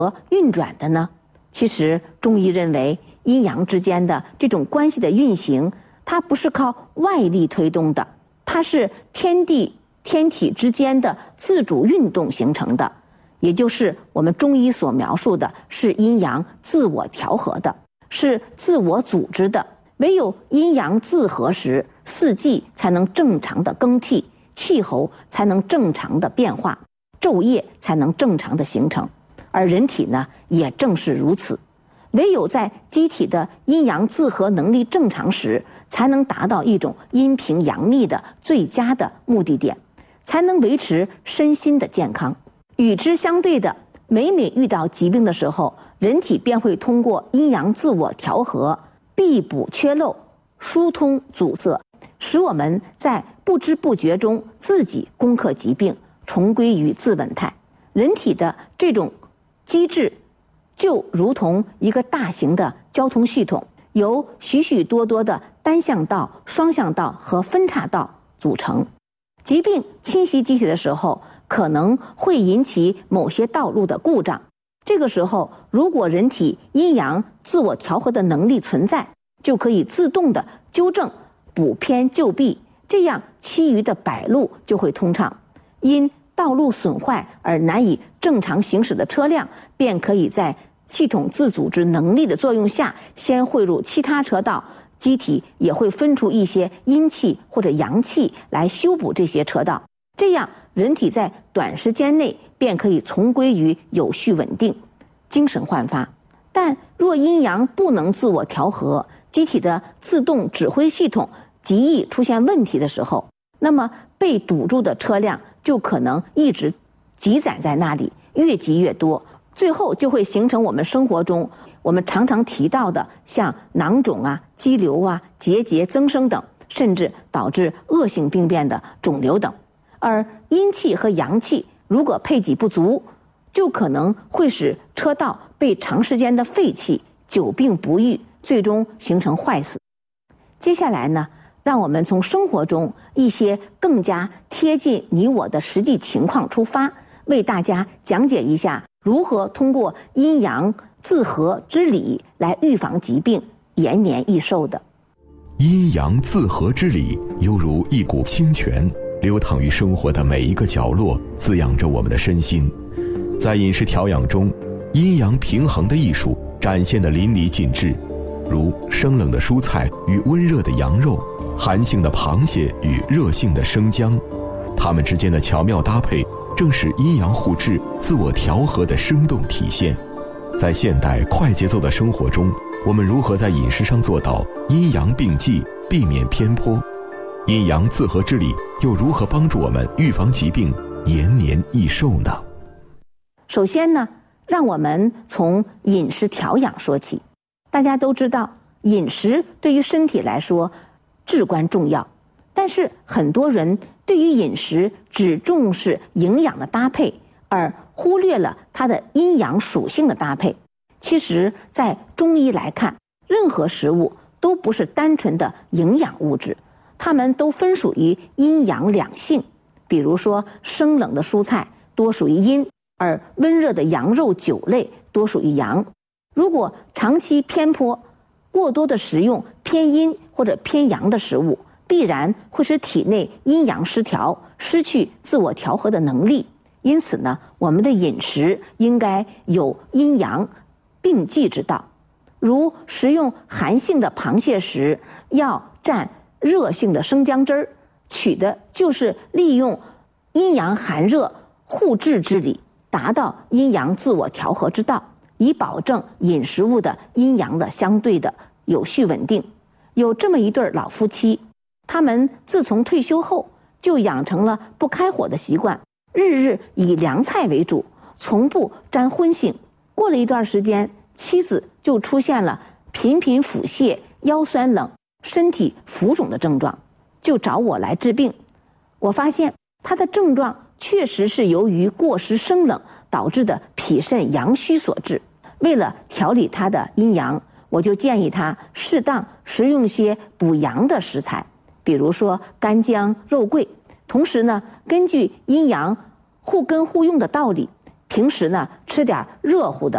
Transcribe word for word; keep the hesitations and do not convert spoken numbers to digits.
运转的呢？其实中医认为，阴阳之间的这种关系的运行，它不是靠外力推动的，它是天地天体之间的自主运动形成的，也就是我们中医所描述的是阴阳自我调和的，是自我组织的。唯有阴阳自和时，四季才能正常的更替，气候才能正常的变化，昼夜才能正常的形成。而人体呢，也正是如此。唯有在机体的阴阳自和能力正常时，才能达到一种阴平阳密的最佳的目的点，才能维持身心的健康。与之相对的，每每遇到疾病的时候，人体便会通过阴阳自我调和，闭补缺漏，疏通阻塞，使我们在不知不觉中自己攻克疾病，重归于自稳态。人体的这种机制就如同一个大型的交通系统，由许许多多的单向道、双向道和分岔道组成。疾病侵袭机体的时候，可能会引起某些道路的故障。这个时候，如果人体阴阳自我调和的能力存在，就可以自动的纠正、补偏救弊，这样其余的百路就会通畅。因道路损坏而难以正常行驶的车辆，便可以在系统自组织能力的作用下，先汇入其他车道，机体也会分出一些阴气或者阳气来修补这些车道，这样人体在短时间内便可以重归于有序稳定，精神焕发。但若阴阳不能自我调和，机体的自动指挥系统极易出现问题的时候，那么被堵住的车辆就可能一直积攒在那里，越积越多，最后就会形成我们生活中我们常常提到的像囊肿啊、肌瘤啊、结节增生等，甚至导致恶性病变的肿瘤等。而阴气和阳气如果配给不足，就可能会使车道被长时间的废弃，久病不愈，最终形成坏死。接下来呢，让我们从生活中一些更加贴近你我的实际情况出发，为大家讲解一下如何通过阴阳自和之理来预防疾病，延年益寿的。 阴阳自和之理犹如一股清泉，流淌于生活的每一个角落，滋养着我们的身心。在饮食调养中，阴阳平衡的艺术展现得淋漓尽致，如生冷的蔬菜与温热的羊肉，寒性的螃蟹与热性的生姜，它们之间的巧妙搭配，正是阴阳互治、自我调和的生动体现。在现代快节奏的生活中，我们如何在饮食上做到阴阳并济，避免偏颇？阴阳自和之理又如何帮助我们预防疾病，延年益寿呢？ 首先呢，让我们从饮食调养说起。大家都知道，饮食对于身体来说至关重要，但是很多人对于饮食只重视营养的搭配，而忽略了它的阴阳属性的搭配。其实在中医来看，任何食物都不是单纯的营养物质，它们都分属于阴阳两性。比如说生冷的蔬菜多属于阴，而温热的羊肉酒类多属于阳。如果长期偏颇，过多的食用偏阴或者偏阳的食物，必然会使体内阴阳失调，失去自我调和的能力。因此呢，我们的饮食应该有阴阳并济之道。如食用寒性的螃蟹时，要蘸热性的生姜汁儿，取的就是利用阴阳寒热互治之理，达到阴阳自我调和之道，以保证饮食物的阴阳的相对的有序稳定。有这么一对老夫妻，他们自从退休后就养成了不开火的习惯，日日以凉菜为主，从不沾荤腥。过了一段时间，妻子就出现了频频腹泻、腰酸冷、身体浮肿的症状，就找我来治病。我发现他的症状确实是由于过食生冷导致的脾肾阳虚所致。为了调理他的阴阳，我就建议他适当食用些补阳的食材，比如说干姜、肉桂。同时呢，根据阴阳互根互用的道理，平时呢吃点热乎的